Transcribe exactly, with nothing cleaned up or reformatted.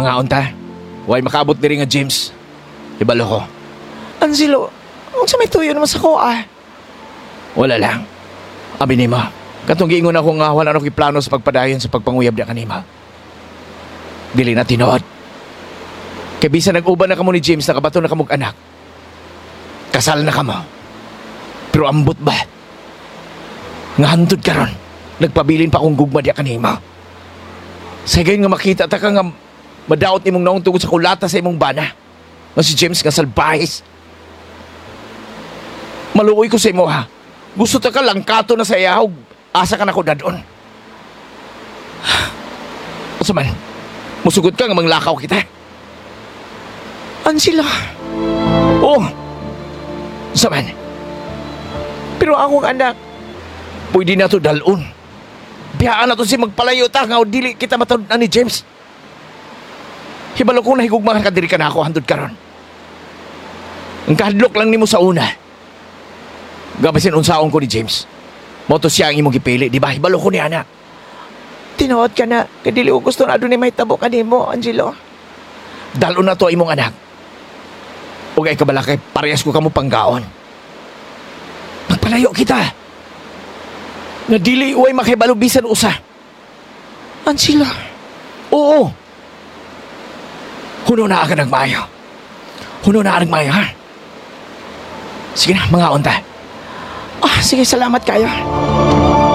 Mga unta, huwag makaabot diri nga James. Ibalo ko. Angelo, ang sa may tuyo naman sa ko ah. Wala lang. Abi ni ma, katong giingon ako nga wala na ko'y plano sa pagpadayon sa pagpanguyab na kanima. Dili na tinuod. Kay bisan nag-uban na kamo ni James, nakabato na kamog anak. Kasal na kamo. Pero ambot ba? Nga hantod ka ron. Nagpabilin pa akong gugma diya kanima. Sa gayon nga makita ta ka nga madaot imong naong tungod sa kulata sa imong bana. Nga si James nga salbahis. Maluoy ko sa imo ha. Gusto ta ka lang kato na sa iyaw. Asa ka na ko dadon. O man, musugod ka nga manglakaw kita. Angela, Oh, sa man. pero akong anak, Pwede na to dalon. Biyaan na to si magpalayo ta nga o dili kita matawad na ni James. Hibalo ko na higugmahan ka diri ka na ako handod karon. Ang kahadlok lang nimo sa una. Gabasin unsaon ko ni James. Moto siya ang imong gipili, di ba? Hibalo ko ni ana. tinuod ka na. Kadili ko gusto na doon may tabo ka mo, Angelo. Dalon na to imong anak. Ug ay kabalakay parehas ko kamo panggaon. Magpalayo kita. Nga dili uway makibalo bisan usa. Angela, Oo. Huno na ka nagmayo. Huno na ka nagmayo, ha? Sige na, mga unta. ah, sige, salamat kayo.